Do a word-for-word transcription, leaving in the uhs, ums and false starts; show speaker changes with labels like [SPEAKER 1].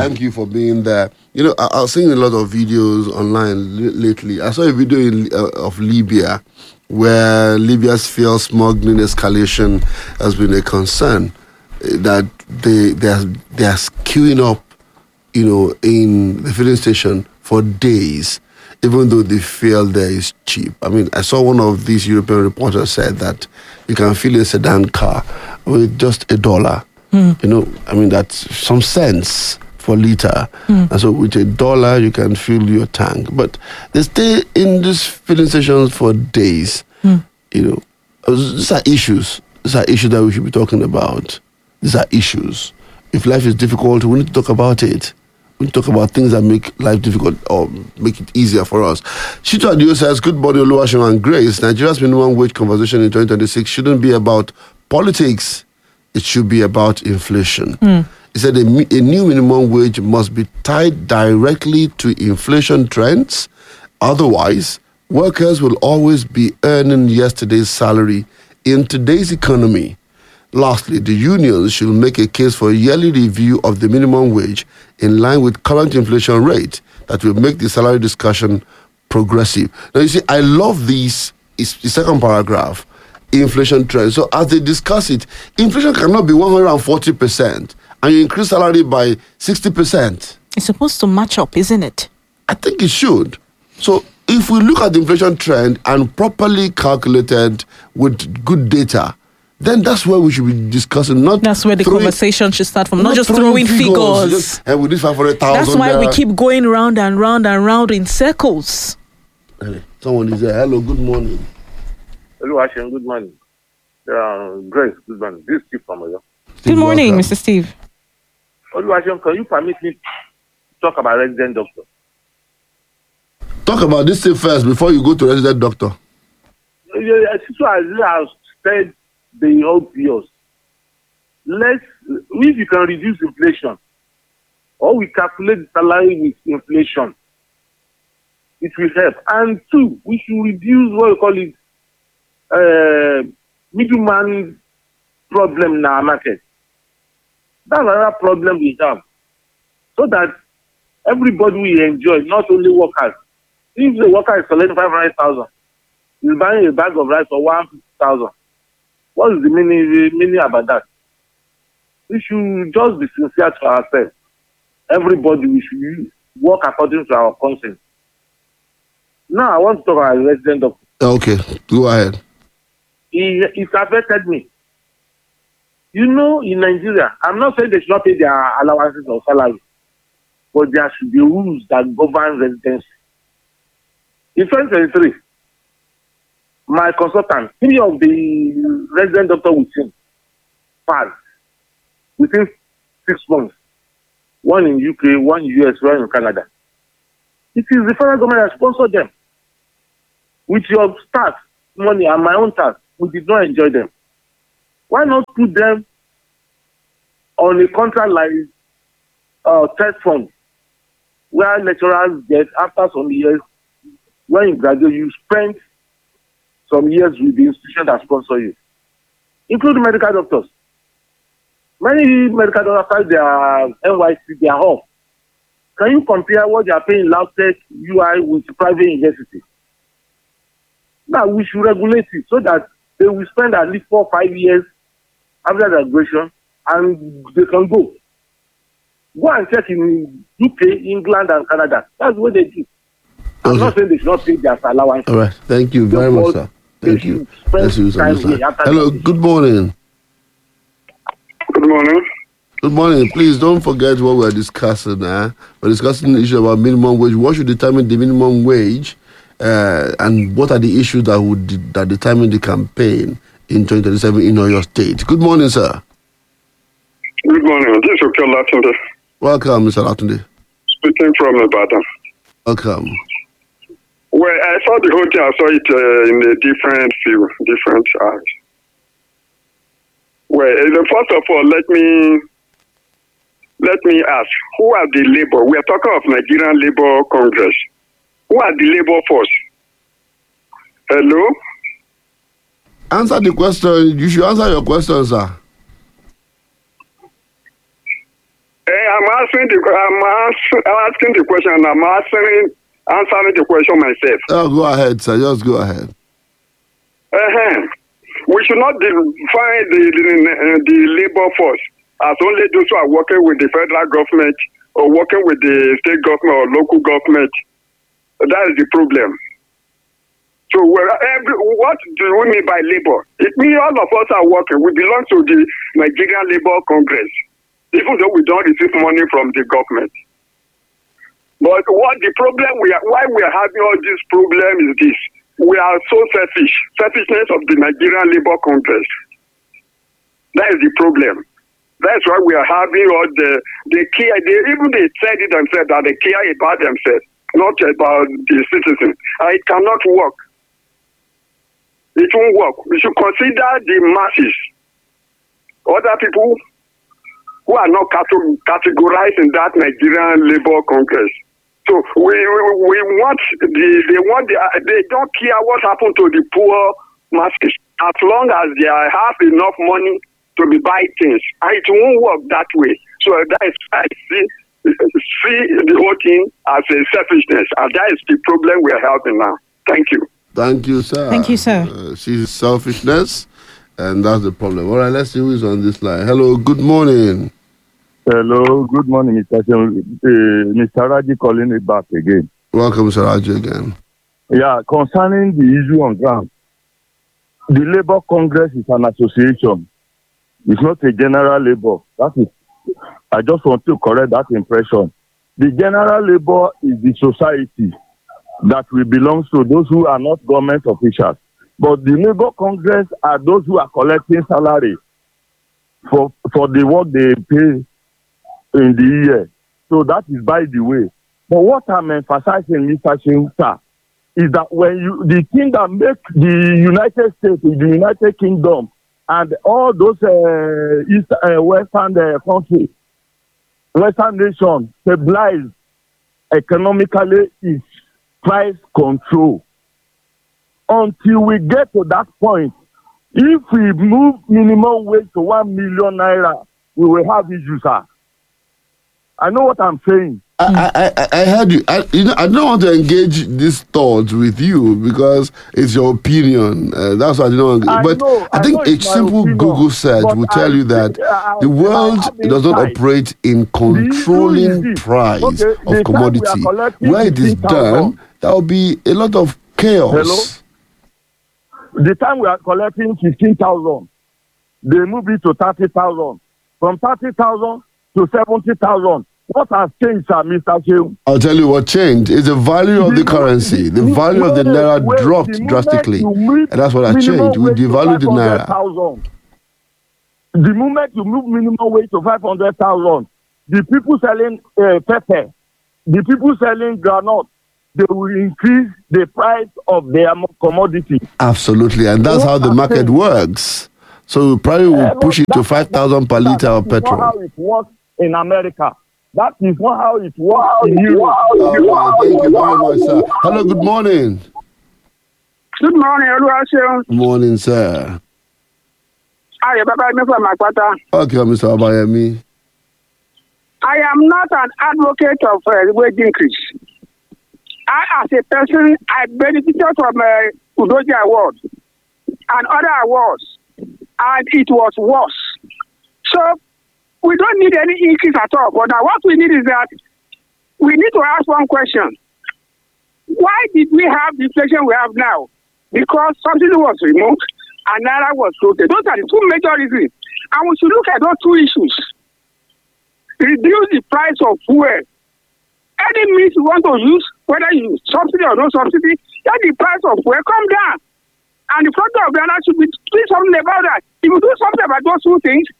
[SPEAKER 1] thank you for being there. You know, I, I was seeing a lot of videos online l- lately. I saw a video in, uh, of Libya where Libya's fuel smuggling escalation has been a concern. uh, That they they are, they are queuing up, you know, in the filling station for days, even though the fuel there is cheap. I mean, I saw one of these European reporters said that you can fill a sedan car with just a dollar. Mm. You know, I mean, that's some cents for liter. Mm. And so with a dollar, you can fill your tank. But they stay in these filling stations for days. Mm. You know, these are issues. These are issues that we should be talking about. These are issues. If life is difficult, we need to talk about it. We talk about things that make life difficult or make it easier for us. Shito Adio says, good morning, Oluwaseun and Grace. Nigeria's minimum wage conversation in twenty twenty-six shouldn't be about politics. It should be about inflation. Mm. He said a, a new minimum wage must be tied directly to inflation trends. Otherwise, workers will always be earning yesterday's salary in today's economy. Lastly, the unions should make a case for a yearly review of the minimum wage in line with current inflation rate that will make the salary discussion progressive. Now, you see, I love this, is the second paragraph, inflation trend. So as they discuss it, inflation cannot be one hundred forty percent and you increase salary by sixty percent.
[SPEAKER 2] It's supposed to match up, isn't it?
[SPEAKER 1] I think it should. So if we look at the inflation trend and properly calculated with good data, then that's where we should be discussing. Not
[SPEAKER 2] that's where the
[SPEAKER 1] throwing,
[SPEAKER 2] conversation should start from, not, not just
[SPEAKER 1] throwing,
[SPEAKER 2] throwing figures. figures.
[SPEAKER 1] Just, and with this five hundred thousand.
[SPEAKER 2] That's why
[SPEAKER 1] uh,
[SPEAKER 2] we keep going round and round and round in circles.
[SPEAKER 1] Hey, someone is there. Hello, good morning.
[SPEAKER 3] Hello, Ashen, good morning. Uh, Grace, good morning. This is Steve from Oyo.
[SPEAKER 2] Good morning, welcome. Mister Steve.
[SPEAKER 3] Hello, Ashen, can you permit me to talk about resident doctor?
[SPEAKER 1] Talk about this thing first before you go to resident doctor.
[SPEAKER 3] Yeah, so as I have said the obvious. Let's, if you can reduce inflation, or we calculate the salary with inflation, it will help. And two, we should reduce what we call it uh, middleman problem in our market. That's another problem we have. So that everybody will enjoy, not only workers. If the worker is collecting five hundred thousand, he's buying a bag of rice for one hundred fifty thousand. What is the meaning, meaning about that? We should just be sincere to ourselves. Everybody, we should work according to our conscience. Now, I want to talk about a resident doctor.
[SPEAKER 1] Okay, go ahead.
[SPEAKER 3] It, it affected me. You know, in Nigeria, I'm not saying they should not pay their allowances or salary, but there should be rules that govern residency. In twenty twenty-three, my consultant, three of the resident doctors with him passed within six months. One in U K, one in U S, one in Canada. It is the federal government that sponsored them. With your tax money and my own tax, we did not enjoy them. Why not put them on a contract like uh, test fund, where lecturers get, after some years, when you graduate, you spend some years with the institution that sponsor you, including medical doctors. Many medical doctors, after their N Y C, they are off. Can you compare what they are paying in LabTech, U I with private university? Now, we should regulate it so that they will spend at least four or five years after graduation and they can go. Go and check in U K, England, and Canada. That's what they do. I'm okay. Not saying they should not pay their allowance.
[SPEAKER 1] All right. Thank you very much, sir. Thank you. Hello, good morning.
[SPEAKER 4] Good morning.
[SPEAKER 1] Good morning. Please don't forget what we're discussing. Eh? We're discussing the issue about minimum wage. What should determine the minimum wage, uh, and what are the issues that would de- that determine the campaign in twenty twenty-seven in Oyo State? Good morning, sir.
[SPEAKER 4] Good morning. This is Oke Latunde.
[SPEAKER 1] Welcome, Mister Latunde.
[SPEAKER 4] Speaking from Ibadan.
[SPEAKER 1] Welcome.
[SPEAKER 4] Well, I saw the whole thing. I saw it uh, in a different view, different eyes. Well, uh, first of all, let me let me ask: who are the labor? We are talking of Nigerian Labour Congress. Who are the labor force? Hello.
[SPEAKER 1] Answer the question. You should answer your question, sir.
[SPEAKER 4] Hey, I'm asking the I'm, ask, I'm asking the question and I'm answering answering the question myself.
[SPEAKER 1] Oh, go ahead, sir. Just go ahead.
[SPEAKER 4] Uh-huh. We should not define the, the the labor force as only those who are working with the federal government or working with the state government or local government. That is the problem. So where every, what do we mean by labor? It means all of us are working. We belong to the Nigerian Labour Congress, even though we don't receive money from the government. But what the problem we are, why we are having all this problem is this: we are so selfish. Selfishness of the Nigerian Labour Congress. That is the problem. That's why we are having all the the care. They even they said it themselves that they care about themselves, not about the citizens. And it cannot work. It won't work. We should consider the masses, other people who are not categorized in that Nigerian Labour Congress. So we we, we want the they want the, they don't care what happened to the poor masses as long as they have enough money to be buying things, and it won't work that way. So that is I see see the whole thing as a selfishness, and that is the problem we are having now. Thank you.
[SPEAKER 1] Thank you, sir.
[SPEAKER 2] Thank you, sir.
[SPEAKER 1] Uh, she's selfishness, and that's the problem. All right, let's see who is on this line. Hello, good morning.
[SPEAKER 5] Hello, good morning, Mister Chen. Uh, Mister Raji calling me back again.
[SPEAKER 1] Welcome, Sir Raji, again.
[SPEAKER 5] Yeah, concerning the issue on ground, the Labour Congress is an association. It's not a general labor. That is, I just want to correct that impression. The general labor is the society that we belong to, those who are not government officials. But the Labour Congress are those who are collecting salary for for the work they pay in the year. So that is by the way. But what I'm emphasizing, Mister Shinta, is that when you the thing that makes the United States, the United Kingdom, and all those uh, East uh, Western uh, countries, Western nations stabilize economically is price control. Until we get to that point, if we move minimum wage to one million naira, we will have issues, sir. I know what I'm saying.
[SPEAKER 1] I, I, I heard you. I, you know, I don't want to engage this thought with you because it's your opinion. Uh, that's why I don't.
[SPEAKER 5] I
[SPEAKER 1] But
[SPEAKER 5] know,
[SPEAKER 1] I
[SPEAKER 5] I
[SPEAKER 1] think
[SPEAKER 5] know
[SPEAKER 1] a
[SPEAKER 5] it's my
[SPEAKER 1] simple
[SPEAKER 5] opinion,
[SPEAKER 1] Google search
[SPEAKER 5] but
[SPEAKER 1] will tell
[SPEAKER 5] I
[SPEAKER 1] you that
[SPEAKER 5] think, uh,
[SPEAKER 1] the world
[SPEAKER 5] I have
[SPEAKER 1] does not
[SPEAKER 5] insight.
[SPEAKER 1] operate in controlling
[SPEAKER 5] The issue is
[SPEAKER 1] price
[SPEAKER 5] this. Okay, the
[SPEAKER 1] of
[SPEAKER 5] time we are
[SPEAKER 1] commodity.
[SPEAKER 5] collecting
[SPEAKER 1] Where it is
[SPEAKER 5] fifteen thousand.
[SPEAKER 1] done, there will be a lot of chaos.
[SPEAKER 5] Hello? The time we are collecting fifteen thousand, they move it to thirty thousand. From thirty thousand to seventy thousand. What has changed, sir, Mister Shehu?
[SPEAKER 1] I'll tell you what changed. It's the value of the, the currency. The value of the naira
[SPEAKER 5] wait,
[SPEAKER 1] dropped
[SPEAKER 5] the
[SPEAKER 1] drastically.
[SPEAKER 5] And
[SPEAKER 1] that's what has changed. We devalued the naira.
[SPEAKER 5] The moment you move minimum wage to five hundred thousand, the people selling uh, pepper, the people selling granite, they will increase the price of their commodity.
[SPEAKER 1] Absolutely. And that's what how the market changed? works. So probably will uh, push it to five thousand per litre of petrol.
[SPEAKER 5] That's how it works in America. That is not how it works in Europe.
[SPEAKER 1] Oh, wow. Thank you very much, sir. Hello, good morning.
[SPEAKER 6] Good morning, everyone.
[SPEAKER 1] Good morning, sir.
[SPEAKER 6] Hi, Baba from Akwata.
[SPEAKER 1] Okay, Mister Abayemi.
[SPEAKER 6] I am not an advocate of uh, wage increase. I, as a person, I benefited from uh, Udoji Award and other awards, and it was worse. So, we don't need any increase at all. But now what we need is that we need to ask one question. Why did we have the inflation we have now? Because subsidy was removed and naira was floated. Those are the two major reasons. And we should look at those two issues. Reduce the price of fuel. Any means you want to use, whether you use subsidy or no subsidy, let the price of fuel come down. And the front of the naira should be doing something about that. If you do something about those two things,